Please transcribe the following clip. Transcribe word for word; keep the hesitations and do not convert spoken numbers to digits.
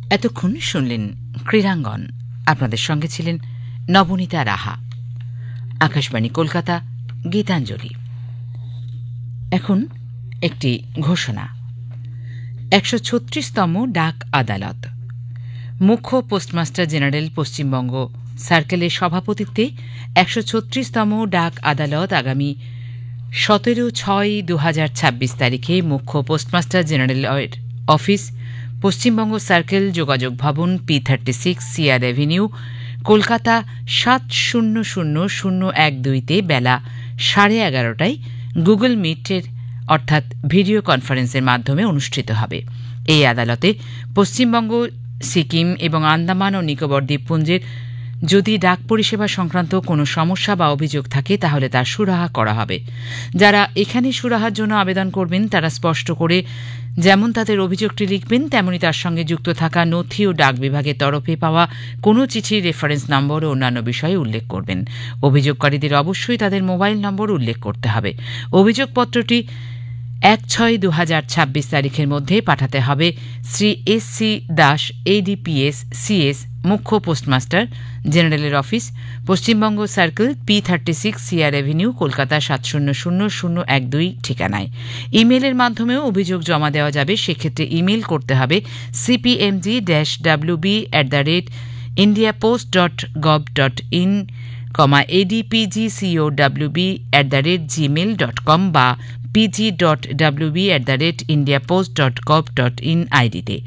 এতক্ষণ শুনলেন ক্রীড়াঙ্গন। আপনাদের সঙ্গে ছিলেন নবনীতা রাহা। আকাশবাণী কলকাতা, গীতাঞ্জলি। এখন একটি ঘোষণা। একশো ছত্রিশতম ডাক আদালত। মুখ্য পোস্টমাস্টার জেনারেল পশ্চিমবঙ্গ সার্কেলের সভাপতিত্বে একশো ছত্রিশতম ডাক আদালত আগামী সতেরো ছয় দু হাজার ছাব্বিশ তারিখে মুখ্য পোস্টমাস্টার জেনারেলের অফিস, পশ্চিমবঙ্গ সার্কেল, যোগাযোগ ভবন, P thirty six CR avenue, Kolkata সাত শূন্য শূন্য শূন্য এক দুইতে বেলা সাড়ে এগারোটায় গুগল মিটের অর্থাৎ ভিডিও কনফারেন্সের মাধ্যমে অনুষ্ঠিত হবে। এই আদালতে পশ্চিমবঙ্গ, সিকিম এবং আন্দামান ও নিকোবর দ্বীপপুঞ্জের যদি ডাক পরিষেবা সংক্রান্ত কোনো সমস্যা বা অভিযোগ থাকে তাহলে তার সুরাহা করা হবে। যারা এখানে সুরাহার জন্য আবেদন করবেন তারা স্পষ্ট করে যেমন তাদের অভিযোগটি লিখবেন, তেমনি তার সঙ্গে যুক্ত থাকা নথি ও ডাক বিভাগের তরফে পাওয়া কোনো চিঠির রেফারেন্স নম্বর ও অন্যান্য বিষয়ে উল্লেখ করবেন। অভিযোগকারীদের অবশ্যই তাদের মোবাইল নম্বর উল্লেখ করতে হবে। অভিযোগপত্রটি এক ছয় দু হাজার ছাব্বিশ তারিখের মধ্যে পাঠাতে হবে Shri S C Das, এডিপিএস CS, মুখ্য পোস্টমাস্টার জেনারেলের office, Paschimbanga circle, P thirty six CR avenue, Kolkata সাত শূন্য শূন্য শূন্য এক দুই ঠিকানায়। ইমেলের মাধ্যমেও অভিযোগ জমা দেওয়া যাবে। সেক্ষেত্রে ইমেল করতে হবে সিপিএমজি dash WB at the rate India post dot gov dot in comma এডিপিজিসিওডাব্লিউবি at the rate Gmail dot com বা PG dot WB at the rate India post dot gov dot in আইডিতে।